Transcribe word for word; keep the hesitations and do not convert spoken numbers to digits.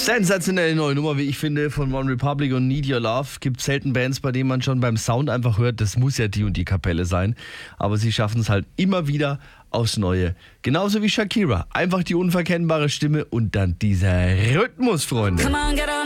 Sensationelle neue Nummer, wie ich finde, von One Republic und Need Your Love. Gibt selten Bands, bei denen man schon beim Sound einfach hört, das muss ja die und die Kapelle sein. Aber sie schaffen es halt immer wieder aufs Neue. Genauso wie Shakira. Einfach die unverkennbare Stimme und dann dieser Rhythmus, Freunde.